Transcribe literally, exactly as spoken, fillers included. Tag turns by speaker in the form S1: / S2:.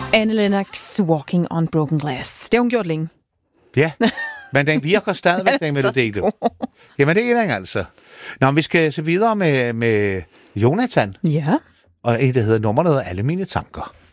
S1: Annie Lennox, Walking on Broken Glass. Det har hun gjort længe.
S2: Ja, men den virker stadigvæk, den melodi, du. Jamen, det er den altså. Nå, vi skal se videre med, med Jonathan.
S1: Ja.
S2: Og en, der hedder Nummeret Alle Mine Tanker.